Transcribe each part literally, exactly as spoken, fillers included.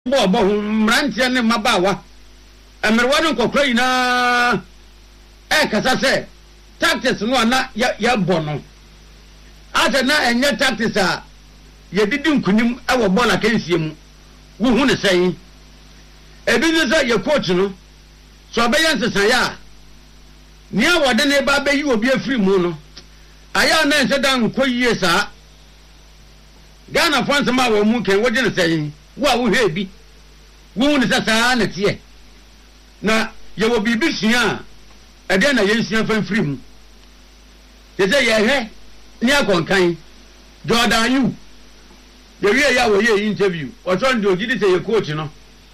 bo bo mrantie ne mabawa emerwa no kokra ina e kasa se tactics no na ya ya bono ata na enye tactics a ye didi nkunim e wo bola kansie mu wo hu ne sai ebi ni so ye coach no so be yan sesan ya ni awode ne ba be yi obi afiri mu no aya na ense dan koyie sa Ghana fans ma wo mu ken wodi ne sai wo a wo hwe bi wo ne sasa na tie na ye wo bibi hia e de na ye hia fan free mu ye say ye he ni akonkan Jordan you ye wie ya wo ye interview o so ndo gidi say ye coach no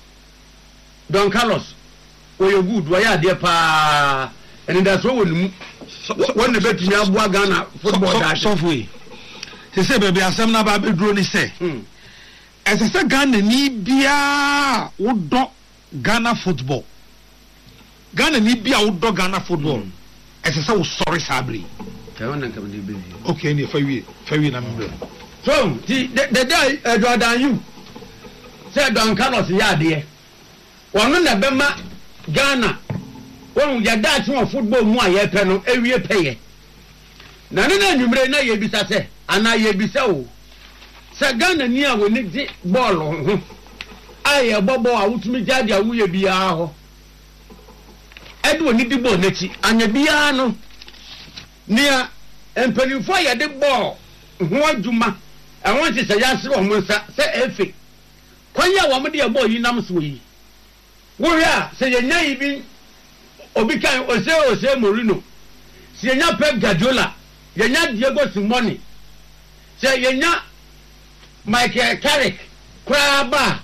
Don Carlos o ye good wo ya de pa and that's what we when the bet ni aboa Ghana football that software se se baby asem na ba bedro ni se ese se Ghana ni bia wo do Ghana football Ghana ni bia wo do Ghana football ese se wo sorry sabri ka wona ka be be okay ni fa wi fa wi na mbe so the the day uh, Jordan you say Don Carlos ya de wono na be ma Ghana won ya da ti won football mu aye pe no ewie peye na ne na nwumre na ye bisa se ana ye bisa o se Ghana ni a woni di ball ho aye bobo a wutumi jade a wuye bia ho edu woni di ball nachi anya bia no nia empanifo ye di ball ho adwuma e won ti se ya se o mo nsa se efe kwanya wo mo de ball yi nam so yi wo ya se ye nya yi bi obi kan ose ose Mourinho se nya Pep Guardiola ye nya Diego Simeone se ye nya Michael Carrick kwaba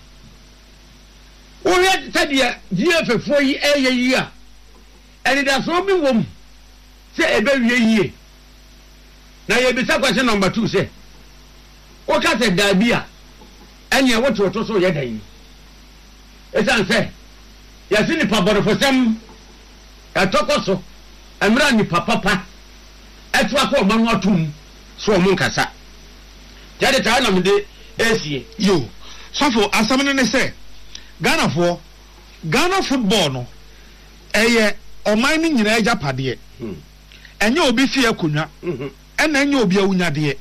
o ye tadia G F fo yi eye yi a eni da so bi wom se ebe wie yie na ye bi sa question number two se o ka se da bia enya wo to to so ye dan e san se ya sini pa boro fo sam atokoso emra ni papa pa etu akọ manu atum so mo nkasa jade ta na mede esie yo sofo asamene ne se Ghana fo Ghana football no eye oman ni nyina ajapade hmm enye obi fie akonwa mhm ena enye obi awunyade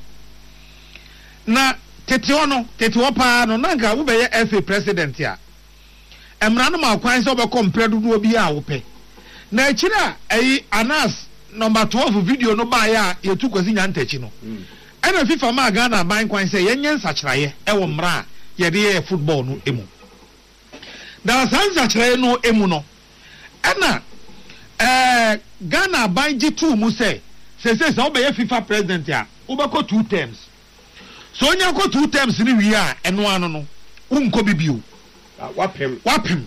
na tete ono tete opa no nanka wo be ye F A president ya emra no ma kwan se obekọ mpredudu obi a wo pe na ekira ayi Anas number twelve video no ba ya yetu kwasi nyantachi no ana FIFA ma Ghana ban kwan se yenye nsachiraye e wo mra ye de football no emu da sansachiraye no emu no ana eh Ghana ban ji two mu se se se se obeye FIFA president ya obeko two terms so onya ko two terms ni wi a eno ano no unko bibio wapem wapem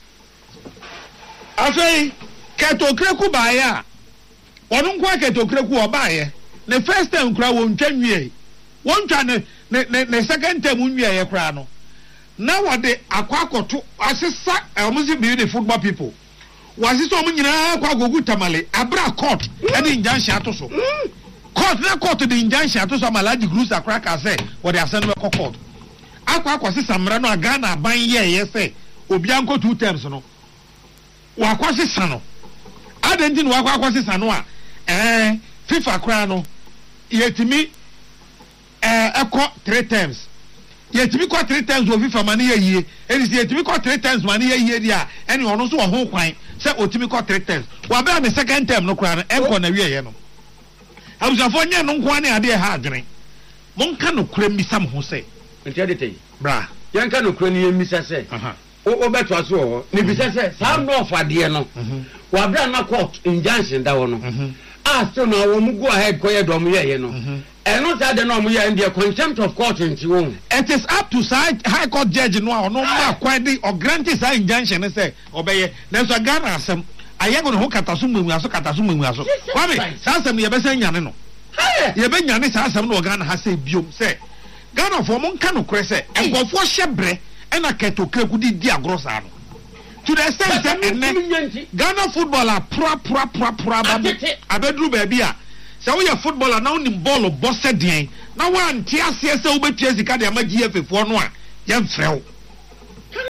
afei ketokreku baaya wonu kwa ketokreku obaaye the first time kra won twanwie won twa ne ne second time nwie ye kra no na wode akwakoto asesa omuzi be the football people wasisa omu nyina kwa gogu tamale abra court e di injunction atoso court na court di injunction atoso amalaji grus akra ka se wode asen no court akwa akwasisa mra no Ghana ban ye ye se obi anko two times no wakwasisa no adenti no wakwasisa no a eh FIFA kra no yetimi eh eko three times yetimi ko three times o FIFA mani ye yie eni yetimi ko three times mani ye yie dia eni ono so ho kwan se otimi ko three times wa be am second time no kra no enko na wie ye no abusafo nye no nko ane ade ha adwene monka no kra mi sam ho se enti ade tay bra yanka no kra ni yemisa se aha o obeto aso ho ni bisa se sam no of ade no wa bra na court injunction da wo no ah so na wo mu go ahead ko ye do mu ye ye no eno sa de no mu ye in contempt of court nti won it is up to side high court judge no no ma kwan dey or grant this injunction say obeye na so Ghana asem ayego no ho kataso memu aso kataso memu aso kwame sa asem ye be say nyane no ye be nyane sa asem no Ghana ha say biom say Ghana for mon ka no kure say enkofo hyebre ena ketokreku di di agrosa no to the extent that Ghana footballer pra pra pra pra abedru baby a se wo ye footballer na onim ball boss den na wan ti ase se wo betua sika de ama G F fo no a ye mfrew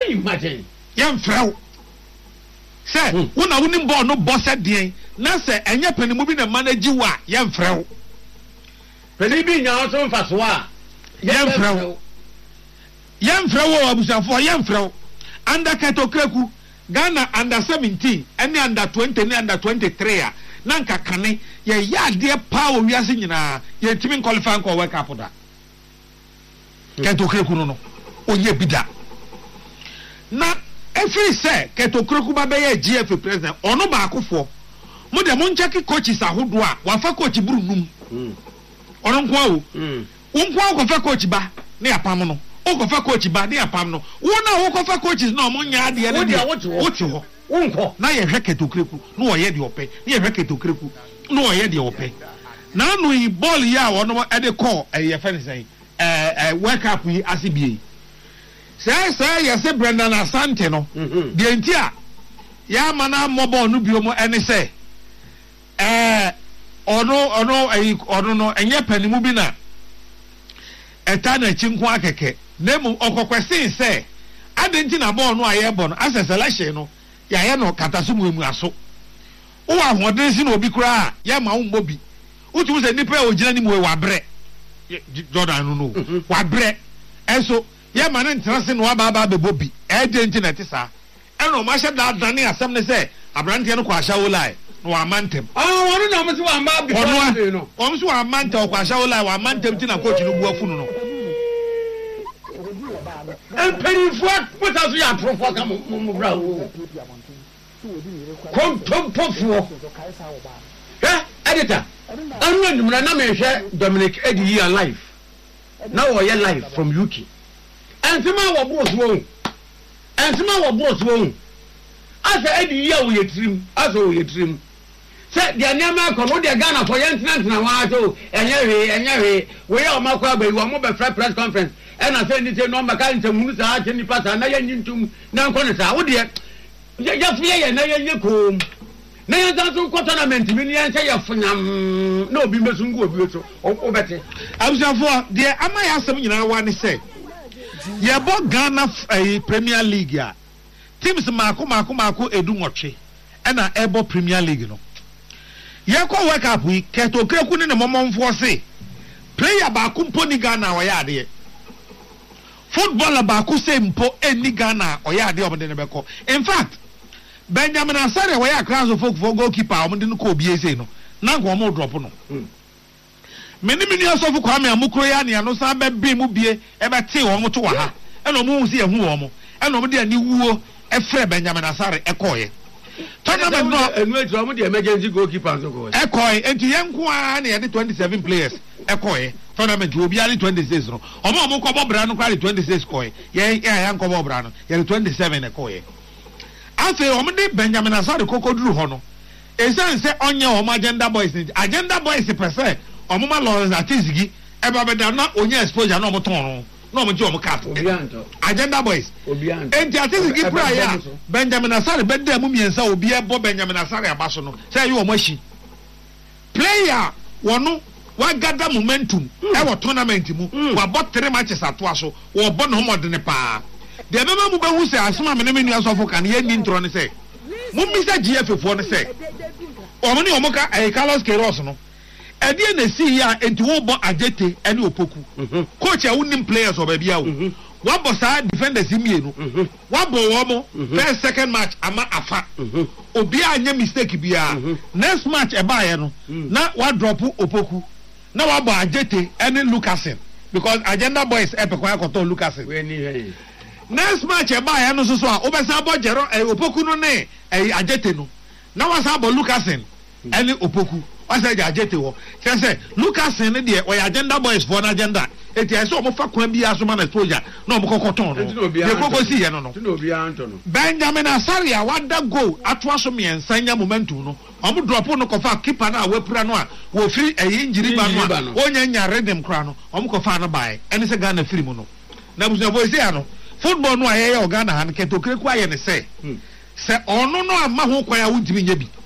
imagine yɛn frɛw sɛ wo na wonim bɔɔl no bɔ sɛ deɛn na sɛ ɛnyɛ panimu bi na manage wo a yɛn frɛw pani bi nya so mfa so a yɛn frɛw yɛn frɛw wɔ abusuafoɔ yɛn frɛw under ketokreku Ghana under seventeen ɛne under twenty ne under twenty-three a na nka kane yɛyɛ adeɛ paa wɔ wiase nyinaa yɛntumi qualify nkɔ World Cup da ketokreku no no ɔnyɛ bi da na efiri sɛ ketokreku ba bɛyɛ G F A president ɔno baakofoɔ mo de mo nkyɛke coaches ahodoɔ a wafa coach buru num ɔno nko awo wo nko akɔfa coach ba ne apam no okɔfa coach ba ne apam no wo na wokɔfa coaches na ɔmo nya adeɛ ne deɛ wote hɔ wonkɔ na yɛhwɛ ketokreku na ɔyɛ deɛ ɔpɛ na yɛhwɛ ketokreku na ɔyɛ deɛ ɔpɛ na ano yi bɔɔl yi a wɔn ɛde kɔ ɛyɛ fɛn sɛn ɛɛ ɛɛ World Cup yi ase bie sɛ sɛ yɛsɛ Brendan Asante no deɛ nti a yɛama na mmɔ bɔɔl no bio mu ɛne sɛ ɛɛ ɔno ɔno ɛyi ɔno no ɛnyɛ panimu bi na ɛta n'akyi nko akɛkɛ na emu ɔkɔkɔsee sɛ adi nti na bɔɔl no a yɛbɔ no asɛ selection no yɛayɛ no kataso mu emu aso wowɔ ahoɔden si na obi koraa yɛma wo mbɔ bi wotum sɛ nipa a ogyina ne mu wɔ wabrɛ Jordan no no wabrɛ ɛnso yɛma ne ntena se na wabaaba abɛbɔ bi ɛɛgye nti na ɛte saa ɛna ɔmo ahyɛ daadane asɛm ne sɛ aberanteɛ no kɔ ahyɛwo line na wama ntɛm ɔno na ɔmo sɛ wama bi ɔno a ɔmo sɛ wama ntɛm ɔkɔ ahyɛwo line wama ntɛm ti na coach no bu afunu no mpanyinfoɔ wota so yɛ atorofoɔ ka mo mo bra wo kɔntɔmpɔfoɔ hɛ editor anu enumuna na mehwɛ Dominic Edi yi live na wɔyɛ live from U K ɛntema wɔ bros wɔn ɛntema wɔ bros wɔn asa Edi yi a wɔyɛ tirim asa wɔyɛ tirim sɛ deɛ nneɛma akɔ no deɛ Ghana fɔ yɛn tena tena wɔn aso ɛnyɛ hwee ɛnyɛ hwee wɔyɛ ɔmo akɔ abayi wɔn mo bɛfrɛ press conference ɛna sɛ ni sɛ nɔɔma ka ntɛmunu saa akyɛ nipa saa na yɛn nyi ntum na nkɔ ne saa wo deɛ yɛfo yɛ na yɛn nyɛ koom na yɛn san so nkɔ tournament mi ni yɛn sɛ yɛ fonyam na obi mbɛso ngu obi so wobɛte abusuafoɔ deɛ ama yɛ asɛm nyinaa wa ne sɛ yɛbɔ Ghana ɛyi Premier League a teams maako maako maako edu nwɔtwe ɛna ɛbɔ Premier League no yɛkɔ World Cup yi ketokreku ne ne mɔmɔnfoɔ se player baako mpo ni Ghana wɔyɛ adeɛ footballer baako se mpo eni Ghana ɔyɛ adeɛ ɔmo de ne bɛkɔ in fact Benjamin Asare wɔyɛ Accra for goalkeeper ɔmo de no kɔ obi ese no na nko ɔmo drop no meni meni asɔfo Kwame Amukuro ya ne ano san bɛ bi mu bie ɛbɛ te wɔn to wɔ ha ɛna ɔmo hu si ehu wɔn ɛna ɔmo de ani wuo ɛfrɛ Benjamin Asare ɛkɔɔyɛ tournament no enu etu ɔmo de emergency goalkeeper nso kɔ ɛkɔɔyɛ enti yɛn nko ara na yɛde twenty-seven players ɛkɔɔyɛ tournament obi ali twenty-six no ɔmo ɔmo kɔ bɔ bra no kɔ ali twenty-six kɔɔyɛ yɛn yɛn kɔ bɔ bra no yɛde twenty-seven ɛkɔɔyɛ afei ɔmo de Benjamin Asare kɔkɔ duru hɔ no esan sɛ ɔnyɛ ɔmo agenda boys ni agenda boys pɛ sɛ ɔmo ma Lawrence Atizigi ɛba bɛda na onye exposure na ɔmo tɔn no na ɔmo gye ɔmo cap agenda boys enti Atizigi pura yɛ a Benjamin Asare bɛda mu mmiɛnsa obi ɛbɔ Benjamin Asare aba so no sɛ ɛyɛ ɔmo ahyi player wɔno wagada momentum ɛwɔ tournament mu wabɔ three matches atoa so wɔbɔ ne homɔdene paa deɛ bɛma mu bɛhu sɛ asoma me ne me nua sɔfo ka ne yɛnni ntorɔ ne sɛ mommisa G F A foɔ ne sɛ ɔmo ne ɔmo ka ɛyɛ Carlos Queiroz no ɛdeɛ na si yi a enti wobɔ Ajete ɛne Opoku coach a wonim players wɔ baabi a wo wabɔ saa defenders mmienu wabɔ wɔ mo first second match ama afa obiara nyɛ mistake biara next match ɛbaayɛ no na wadrop Opoku na wabɔ Ajete ɛne Lucasen because agenda boys ɛpɛ kwan akɔtɔ Lucasen next match ɛbaayɛ no soso a wobɛsa abɔ Jero ɛyɛ Opoku no ne ɛyɛ Ajete no na wasa abɔ Lucasen ɛne Opoku wasa gye Ajete wɔ kyerɛ sɛ Lucasen ne deɛ ɔyɛ agenda boys for an agenda eti ɛsɛ ɔmo fa kwan bi asoma na soldier na ɔmo kɔkɔ tɔn no deɛ kɔkɔ si yɛ no no Benjamin Asare a wada goal atoa so mmiɛnsa nya momentum no ɔmo drop no kɔfa keeper no a wapura no a wɔfiri ɛyɛ injury ba no a ɔnya nya rhythm kora no ɔmo kɔfa no bae ɛne sɛ Ghana firi mu no na busuafo esi ya no football no a yɛyɛ wɔ Ghana ha no ketokreku ayɛ ne sɛ sɛ ɔno no ama ho kwan a wontumi nyɛ bi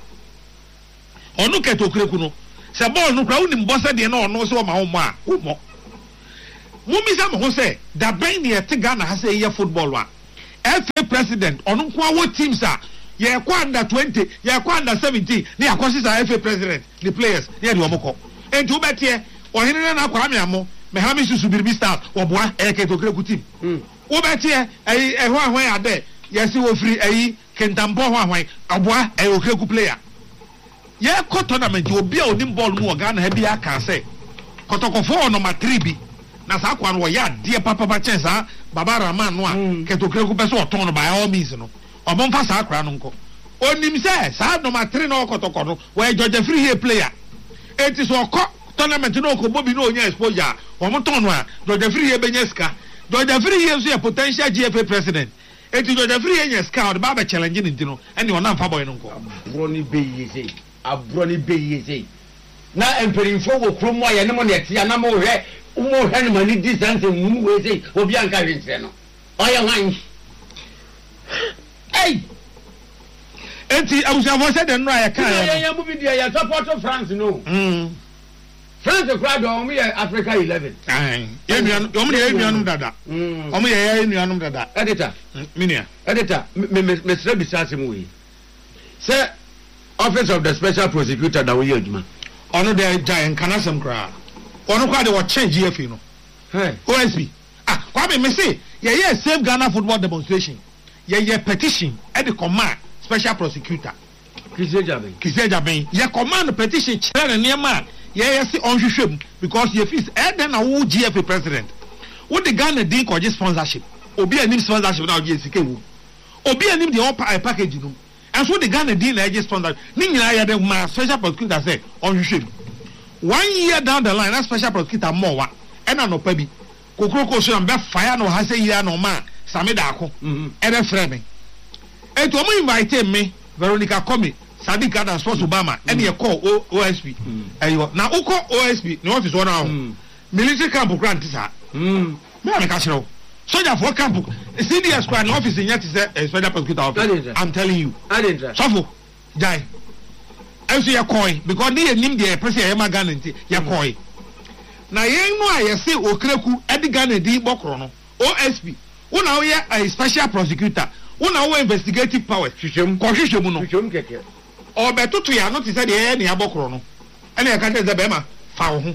ɔno ketokreku no sɛ bɔɔl no kora wonim bɔ sɛ deɛ na ɔno sɛ ɔma ho mmɔ a wommɔ mumisa mo ho sɛ da bɛn ne yɛte Ghana ha sɛ yɛ football a F A president on nko teams are ye kwa under twenty ye kwa under seventeen ne akwose sa F A president the players ne de omoko enti ubetie ohene na akwa amiamo me ha me susu birbi stars oboa e ketokreku team ubetie eh ehwa ahwan ade yesi wo free eh kentambo ho ahwan oboa e okreku player ye ko tournament obi a onim ball mu oga na ha bi aka say kotokofo number three bi na sa kwa no ya de papa pa chance ha baba Rahman no a ketokreku pese oton no by all means no obonfa sa akra no nko onim say sa number three no kotoko no we George free here player it is okọ tournament no ko bobi no onya exposure omo ton no a George free here benyeska George free here so a potential G F A president it is George free here scout baba challenge ni ntino ene ona mfa boy no nko abroni beyize abroni beyize na emperimfo wo kromo aye ne mo ne tia na mo hwe mo hwe ne mani distance mu we say obi anka hwense no oye wan hey enti abusiafo se de no aye kan ya ya mu bi dia ya support France no mm France crowd on we Africa eleven ai ye nuan o mu ye nuanum dada mm o mu ye ye nuanum dada editor minia editor me me me sre bisase mu we say office of the special prosecutor da we aduma ono de giant kanasem kra ono kwa de wo change G F A no hey O S P ah kwa me me say ye ye save Ghana football demonstration ye ye petition at the command special prosecutor Kiseja ben Kiseja ben ye command petition chere ne ma ye ye si onhwehwem because ye fees e den na wo G F A president wo the Ghana din ko sponsorship obi anim sponsorship na o je sike wo obi anim the all package no and so the Ghana din na je sponsor ni nyina ye the ma special prosecutor say onhwehwem one year down the line that special prosecutor more wa e na no pa bi kokroko so am be fire no ha say year no ma same da ako e be frɛ me eto mo invite me Veronica Komi Sadiq Adam Sports Obama and ye call O S P ayo na uko O S P no office one now military camp grant sa mm me am ka shiro soldier for camp C D S squad no office yet is a special prosecutor office I'm telling you so for jai I say ye coin because ni nim the person ye magana nti ye coin na yen no a ye say okreku Edgar di bokro no O S P una wo ye a special prosecutor una wo investigative powers hwehwem ko hwehwem no hwehwem keke obetutu ya no ti say de ne abokro no ene ya ka de be ma fa wo ho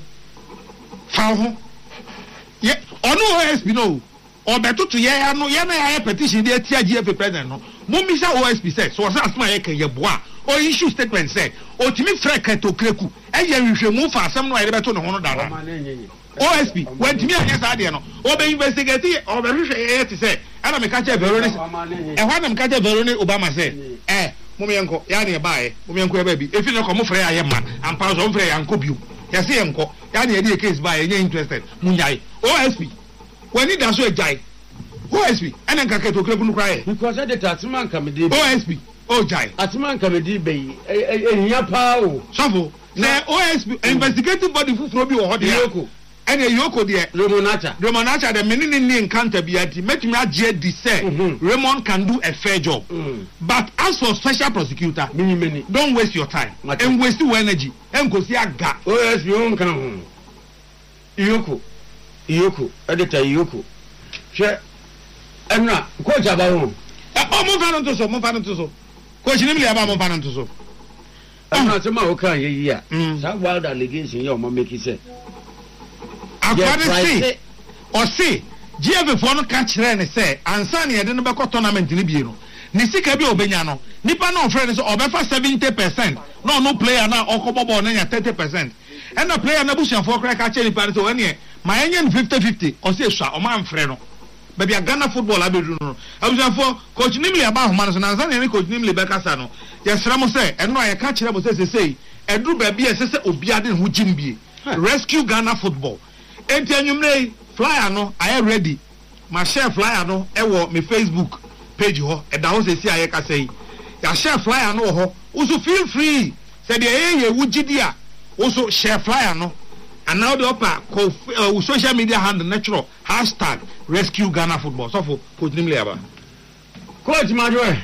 fa wo ho ye onu O S P no obetutu ye ya no ye na ya petition de atia G F A president no mumisa O S P say so say asma ye kan ye boa o issue statement say o timi frɛ kato kreku e ye hwehwemu fa asem no ye beto ne ho no dada O S P when timi anya sa de no o be investigate o be hwehwe ye ti say ana me ka che Veronica e hwa na me ka che Veronica Obama say eh mo me enko ya na e baaye mo me enko e ba bi efi ne ko mo frɛ ya ma ampa so mo frɛ ya nko biu ya se enko ya na e dey case baaye nye interested munyai O S P when it does so jai O S P ana nka kato kreku no kra ye because the tatsman kamede O S P o jai atman kamede be ehia pa o sofo na O S P investigative body fufuro bi wo ho de yoko ene yoko de Ramonacha Ramonacha the menini ni encounter bi ati metumi agye di say Raymond can do a fair job mm. but as for special prosecutor many many don't waste your time and waste your energy and go see aga O S P on kan ho yoko yoko editor yoko she enra coach abawo o mo fa no to so mo fa no to so coach ni mi le aba mo fa no to so enra se ma o kan ye yi a that wild allegation ye o mo make say akwade say o say G F A for no ka kire ne say ansa ne ye de no be ko tournament ni bie no ni sika bi obenya no nipa na ofre ne so obefa seventy percent no no player na okobobo na nya thirty percent and the player na busianfo kra ka kire nipa so ene ma enye fifty fifty o say swa o ma mfre no baby a Ghana football abedu no abusianfo coach Nimli aba homa no so na ansa ne coach Nimli be kasa no ye sra mo say eno aye ka kire mo say say say edru ba bia say say obi ade ho jimbie rescue Ghana football enti anwumre flyer no I ready ma share flyer no e wo me Facebook page ho e da ho se si aye ka say ya share flyer no ho also feel free say de eh ye wugidi a also share flyer no and now the upper ko uh, social media handle natural hashtag rescue Ghana football so for coach Nimli aba coach Majoe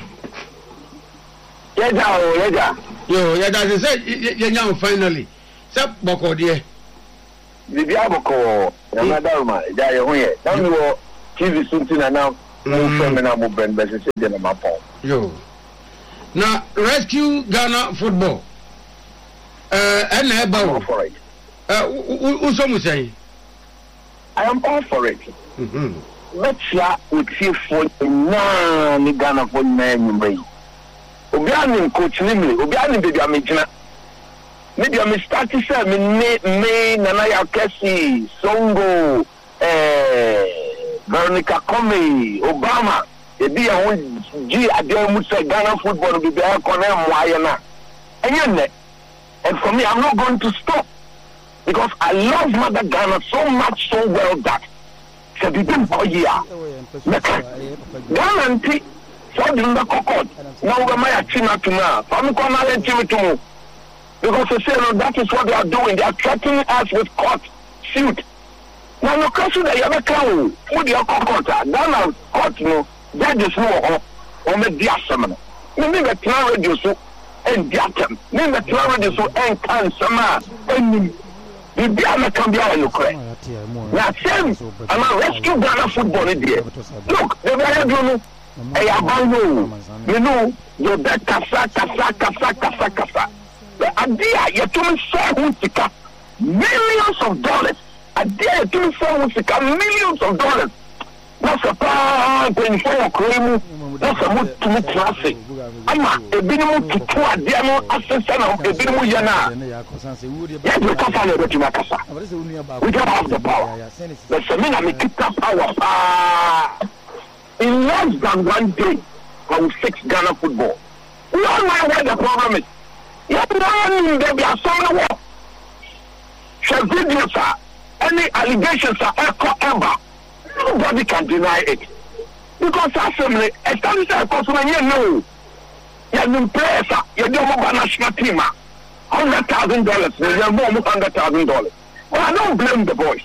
yeja o yeja yo yeja say ye nya finally say boko de bibi aboko na madaruma ja ye ho ye na mi wo T V sunti na now mo femina mo ben be se de na mapon yo na rescue Ghana football eh uh, and eba for it eh uh, so mu say I am all for it. mhm let's ya with you for na ni Ghana for na nyumba obi ani coach ni me obi ani baby amegina me dia me start say me ne me nana ya kesi songo eh Veronica Comey Obama e bi ya won gi ade mu say Ghana football be be connect mo ayena enye and for me I'm not going to stop because I love Mother Ghana so much so well that se bi dem ko ya Ghana nti so di nda kokot na wo ma ya china tuma fa mi ko na le chimi tumu because they say no, that is what they are doing. They are threatening us with court suit. Now no question that you ever come with your court. Ghana court no judges no or me dia semana. Me me the plan radio so and diatem. Me the plan radio so and can sama and the dia me can be on the correct. Now same I'm a rescue Ghana football there. Look, they are doing eh abano. You know, you bet kasa kasa kasa kasa kasa. The idea you to say millions of dollars. Idea to say millions of dollars. That's a part in for crime. That's a mood to me traffic. Ama a minimum to two a demo assistant of a minimum yana. Yes, we can't find a Makasa. We don't have the power. The Semina make it power. Ah, in less than one day, I will fix Ghana football. We all know where the problem is. Yet now there be some work. Shall videos are any allegations are echo ever. Nobody can deny it. Because assembly established a customer you know. You know players you do more national team. Hundred thousand dollars, you have more hundred thousand dollars. But I don't blame the boys.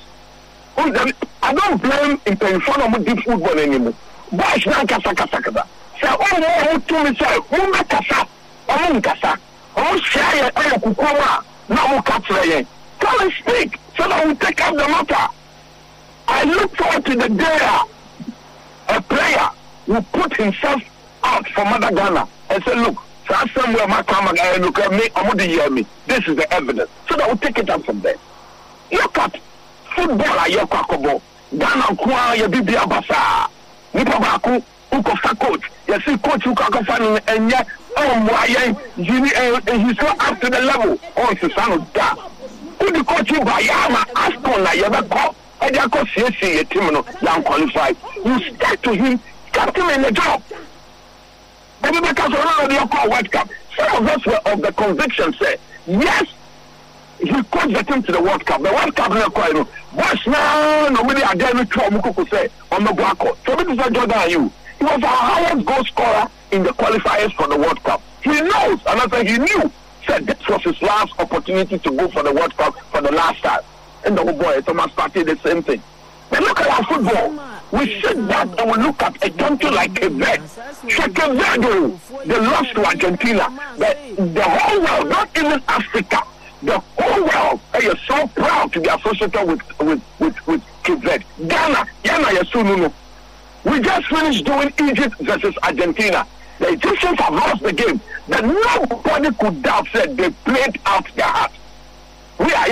I don't blame in the front of the football anymore. Boys now kasa kasa kasa. Say oh no to me say who make kasa? Oh kasa. Oh, share a kukuma, now catch come and speak so that we take up the matter. I look forward to the day a player will put himself out for Mother Ghana and say, look, somewhere my camera guy look at me, I'm going to hear me. This is the evidence. So that we take it up from there. Look at football at your Kakobo, Ghana Kwa, your Bibi Abasa, Nipabaku, Ukofa coach. You see, coach Ukofa and yet. Oh, why he's so up to the level. Oh, it's a son of that. Who the coach you by Yama, Aston, you ever call? And you could see a team young qualified. You start to him, captain in the job. And you because of your call World Cup. Some of us were of the conviction say, yes, he coached the team to the World Cup. The World Cup is quite but now, nobody again with Mukuku say on the black court. So this is a Jordan you. He was our highest goal scorer in the qualifiers for the World Cup. He knows, and I said he knew, said this was his last opportunity to go for the World Cup for the last time. And the whole boy, Thomas Partey, the same thing. But look at our football. We sit back and we look at a country like Quebec. Quebec, they lost to Argentina. But the whole world, not even Africa, the whole world, they are so proud to be associated with with with, with Quebec. Ghana, Ghana, Yasununu. We just finished doing Egypt versus Argentina. The Egyptians have lost the game. But nobody could doubt that they played out their heart. We are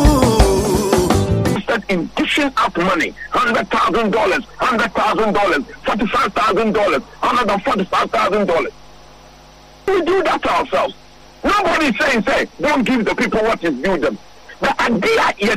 interested in dishing out money. one hundred thousand dollars, one hundred thousand dollars, forty-five thousand dollars, one hundred forty-five thousand dollars. We do that ourselves. Nobody is saying, say, don't give the people what is due them. The idea is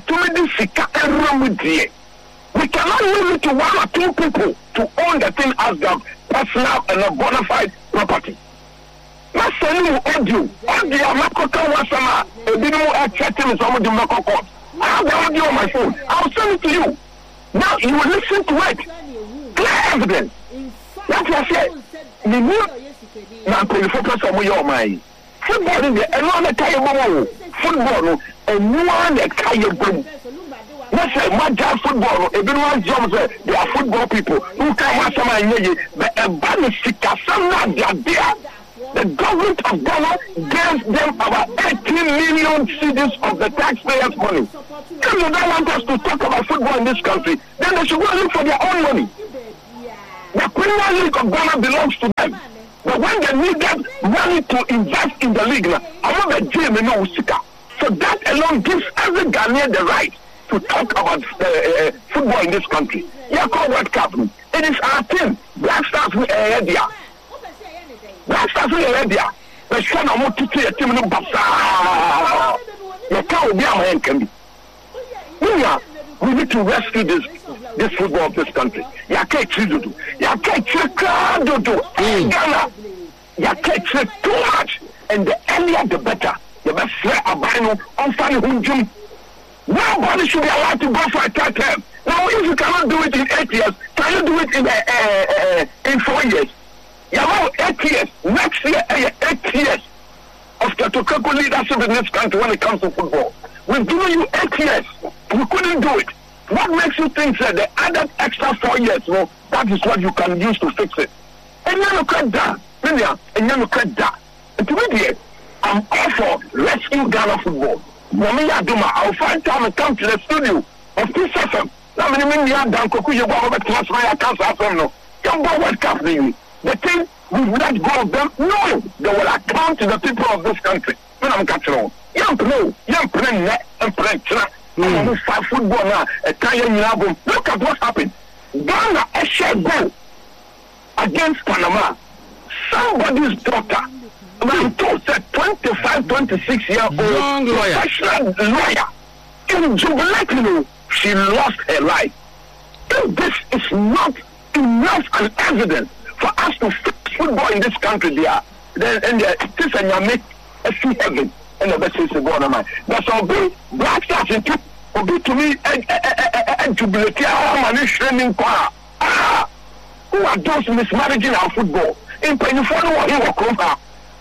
to we cannot leave it to one or two people to own the thing as their personal and a bona fide property. Not sending you audio. Audio, I'm not going to wasama. A minimum at chatting is almost the Mako court. I have the audio on my phone. I'll send it to you. Now you will listen to it. Clear evidence. That's what I said. The new now can you focus on your mind. Football is the another kind football and one that kind of boom. Let's say my job football, everyone's job say they are football people who can have some idea, but a banisika, some not the idea. The government of Ghana gave them about eighteen million cedis of the taxpayers' money. If you don't want us to talk about football in this country, then they should go and look for their own money. The Premier League of Ghana belongs to them. But when they needed money to invest in the league, I'm not a Jim and no Sika. So that alone gives every Ghanaian the right to talk about uh, uh, football in this country. Yeah, call World Cup. It is our team. Black Stars we are there. Black Stars we are there. But some are more to see a team in Basa. You can't be a man can be. We need to rescue this this football of this country. You can't do. You can't do. Ghana. You can't too much. And the earlier the better. The best fair abino on funny hunjum. Nobody should be allowed to go for a third term. Now, if you cannot do it in eight years, can you do it in uh, uh, in four years? You have eight years. Next year, uh, eight years of Ketokeku leadership in this country when it comes to football. We've given you eight years. You couldn't do it. What makes you think that the added extra four years, well, that is what you can use to fix it? And you look at that. And you look at that. And to me, I'm all for rescue Ghana football. I'll find time and come to the studio of this F M. Now, many men are done. Koku, you go over to us. I can't say them no. Come go World Cup, the thing we will let go of them. No, they will account to the people of this country. When I'm catching on, young no, young playing net and playing trap. I'm five football now. A Kenyan album. Look at what happened. Ghana a share goal against Panama. Somebody's daughter. I'm told that twenty-five, twenty-six year old professional lawyer in Jubilee, she lost her life. If this is not enough an evidence for us to fix football in this country, they are then and this and you make a see heaven and the best is the border man. That's all be Black Stars into will be to me and Jubilee and training power. Ah, who are those mismanaging our football? In Penifano or here come.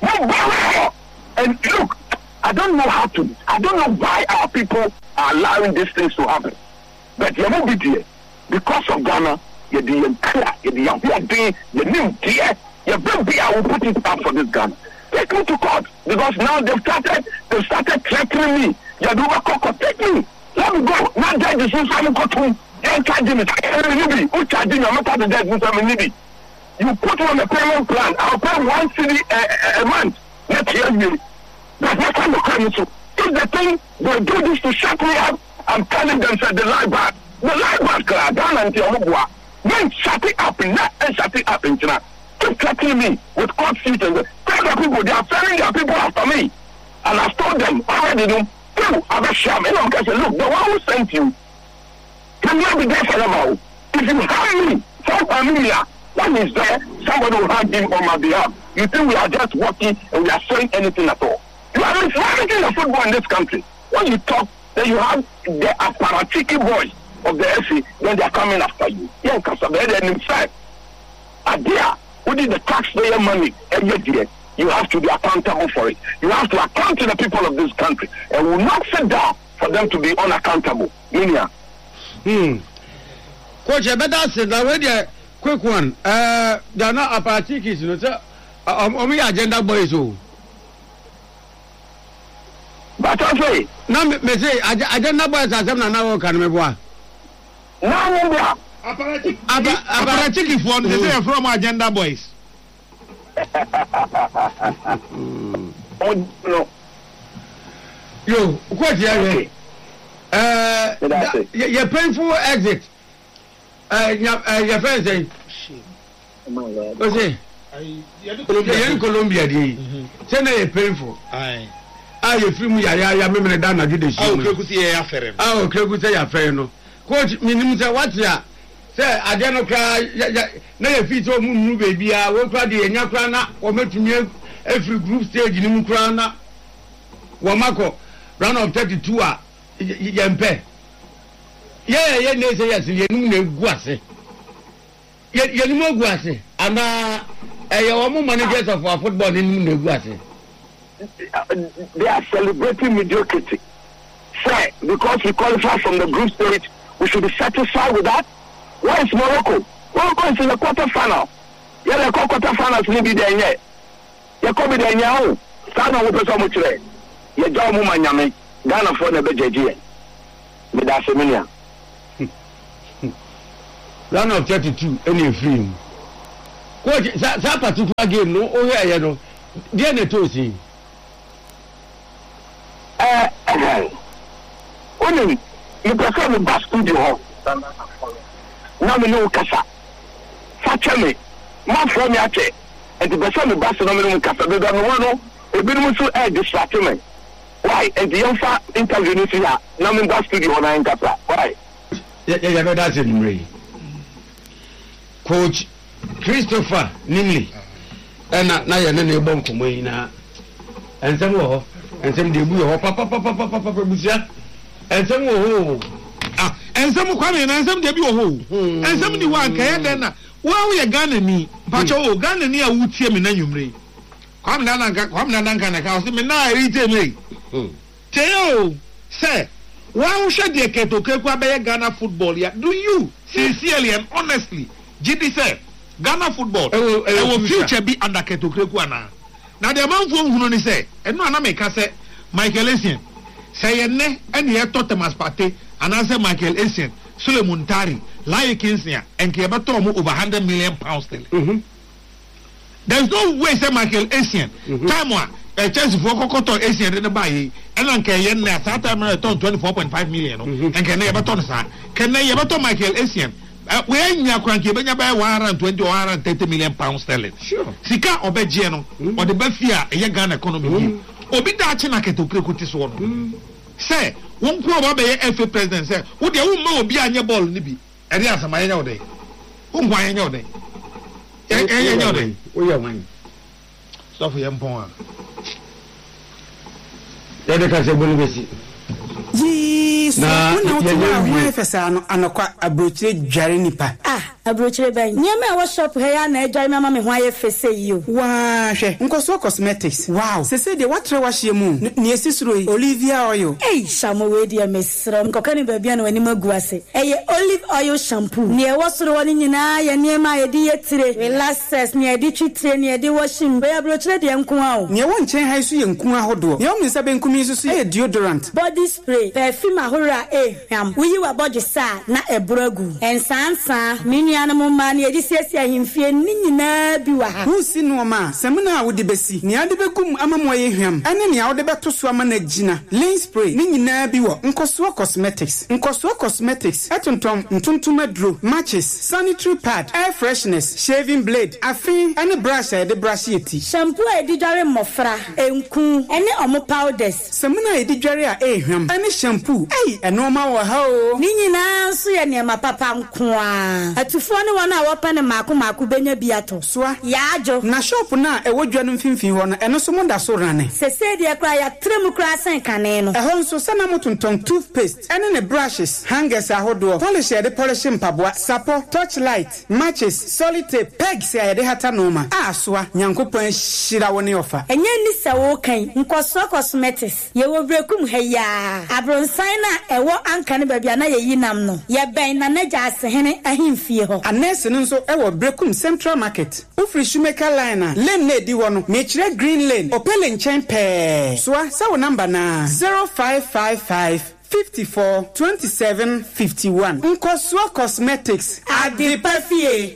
And look, I don't know how to, I don't know why our people are allowing these things to happen. But you won't be there. Because of Ghana, you're the clear, you're the young, you're the new dear, you're baby, I will put it up for this Ghana. Take me to court. Because now they've started, they've started threatening me. You're doing a cocoa, take me. Let me go. Now that is since I'm got to, you're charging me. Who's charging me? I'm not the dead since I'm in You put on a payment plan. I'll pay one city a, a, a month. Next year, you. That's not kind of crime. So if the thing they do this to shut me up, I'm telling them that the lie back. The lie back, Ghana and Tiamogua. Then shut it up in that and shut it up in China. Keep threatening me with court seats and tell the people they are sending their people after me. And I've told them already. Do two other sham. And I'm going to say, look, the one who sent you can not be there forever. If you have me, for familiar. When is there, somebody will hang him on my behalf. You think we are just working and we are saying anything at all? You are mismanaging the football in this country. When you talk, then you have the apparatchiki boys of the S C, then they are coming after you. Yeah, because of the inside. Adia, who did the taxpayer money every year? You have to be accountable for it. You have to account to the people of this country. And will not sit down for them to be unaccountable. Minia. Hmm. Coach, I better say that when you quick one, uh, they are not apparatchikis, you know, sir. Um, um, agenda boys, oh. But I say, no, me say, agenda boys are some now can me boy. No, no, no. Apparatchiki for they say from agenda boys. Oh no. Yo, what you uh, your painful exit. Uh, your friend say, what's it? In Colombia, say they painful. Aye. Ah, you feel me? I remember the Dana did the show. Oh, could see a fair. Oh, could say a fair no. Coach, minimum say what's ya? Say, I don't cry. No, if it's all moon, baby, I won't cry the Yakrana or make me every group stage in Mukrana. Wamako, round of thirty-two, Yampe. Yeah, yeah, they say yes, you know, Guase. Yet you know Guase, and a woman managers of our football in Guase. They are celebrating mediocrity. Say, because we qualify from the group stage, we should be satisfied with that. Where is Morocco? Morocco is in the quarter final. Yeah, the quarter finals will be there yet. You come there now. Stand on with so much. You don't move my yammy. Ghana for the B J G. With that seminar. Round of thirty-two, any free. coach that particular game no oh yeah you know there na to see eh eh only you prefer me back studio na me no kasa fache me ma fro me ache and the prefer me back no me no kasa be do no no ebi no so eh distract me why and the young interview ni here na me back studio na in kasa why yeah yeah yeah that's it me coach Christopher Nimley na na ya na na ebon komo yi na ensem wo ho ensem de bu ho papa papa papa papa busia ensem wo ho ah ensem kwame na ensem de bi wo ho ensem ni wa nka ya den na wa wo ye Ghana ni pacho wo Ghana ni a wutie me na nwumre kwame na nka kwame na nka na ka o se me na irite me teo say wa wo hwe de ketoke kwa be Ghana football ya do you sincerely and honestly Gidi say Ghana football e wo future be under ketokreku ana na de manfo hunu ni say eno ana me ka say Michael Essien say ye ne ene ye Thomas Partey ana say Michael Essien Solomon Tari Laye Kinsia enke ye beto mo over one hundred million pounds sterling. Mhm. There's no way say Michael Essien time wa e Chelsea for kokoto Essien de ba yi ena nke ye ne at time na ton twenty-four point five million no enke ne ye beto no sa ken ne ye beto Michael Essien we nya kwanke benya ba one hundred twenty or one hundred thirty million pounds sterling. Sure. Sika obeje no o de ba fia e Ghana economy mm. obi da chi na ketokreku ti so no. Say won ko ba be F A president say wo de wo ma obi anya ball ni bi e de asama anya wo de wo ngwa anya wo de e e anya wo de wo ya wan stuff ye mpon a ya de ka se bonu besi Yes, na una fesa no anokwa abrochire dware nipa. Ah, abrochire ban. Nyema e wo shop he ya na edware mama me ho aye fese yi o. Wa hwe, nkoso cosmetics. Wow. Sese de watre wa hye mu. Ne esisuro Olivia oil. Hey, shamo we de mesra. Nkoka ni bia na wani magu ase. Eye olive oil shampoo. Ne e wo soro woni nyina ye niema ye di yetire. Relaxes ne e di twitire ne e di washing. Be abrochire de nko a o. Ne wo nchen ha su ye nko ahodo. Ne wo misa be nkumi su su ye deodorant. Body spray. Perfume ahora eh ham wuyi wa body sa na ebrogu ensansa miniana mo ma na edisiesie ahimfie ni nyina bi wa ha hu si no ma semina a wodi besi ne ade begum amamo ye hwam ane ne a wode beto so ama na gina lane spray ni nyina bi wo nkoso cosmetics nkoso cosmetics etontom ntuntum adro matches sanitary pad air freshness shaving blade afin ane brush e de brush yeti shampoo e di dware mofra enku ene omo powders semina e di dware a eh hwam ane shampoo ei enoma wo ha o ni nyina so ye ne ma papa nko a atufo ne wona wo pa ne mako mako benya biato soa yaajo na shop na e wodwa no mfimfin ho no eno so mo da so rane sese de kra ya trem kra san kane no e ho nso sana motonton toothpaste ene ne brushes hangers ahodo polish e de polish mpaboa sapo torchlight matches solitaire pegs e de hata no ma a soa nyankopon hira woni ofa enye ni se wo kan nkoso cosmetics ye wo brekum heya abronsan na ewo anka ne babia na ye yinam no ye ben na naja asehene ahimfie ho anese no nso ewo brekum central market ufri shoemaker line lane na di wo no mechire green lane opele nchen pe soa sa wo number na zero five five five fifty-four twenty-seven fifty-one Nkosua Cosmetics adi perfie.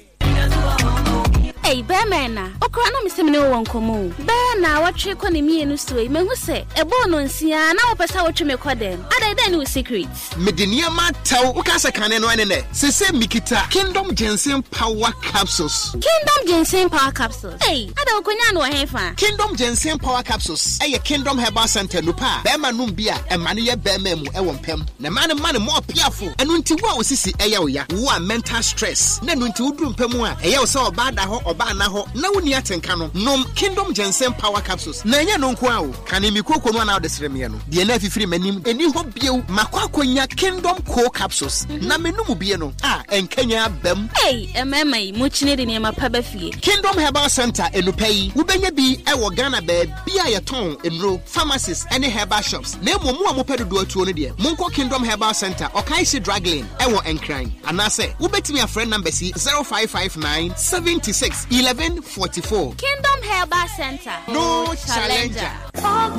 Hey, Bemena, Okrano Missimino won't come. Bena, what trick on me and Ustway, men who say, a bone on Sia, now pass out to me call them. Are they then with secrets? Medinia Matau, Ukasa Canen, Sese Mikita, Kingdom Ginseng Power Capsules. Kingdom Ginseng Power Capsules. Hey, I don't know Hefa. Kingdom Ginseng Power Capsules. Hey, Kingdom Herbal Center Lupa, Bema Numbia, and Mania Bemem, Ewon Pem, the man and man more piaful, and Untiwa Sisi Eya, who are mental stress. Then Untu Pemua, Eya saw bad or bana ho, no near Tencano, nom Kingdom Ginseng Power Capsules. Nanya non quao, can you cook one out the Seremiano? The N F free menim, and you hope you, Makwakonya Kingdom Co Capsules. Namenu Bieno, ah, and Kenya Bem. Hey, a meme, much needing in my pabafi. Kingdom Herbal Center in Upay, Ubenya be a Ghana bed, be a ton in row, pharmacies, and herbal shops. Name more mopedu do to one Munko Kingdom Herbal Center, or Kaisi Drag Lane, Ewo and Crime. And I say, Ubet me a friend number C zero five five nine seventy six eleven forty four. Kingdom Herbal Center. No challenger.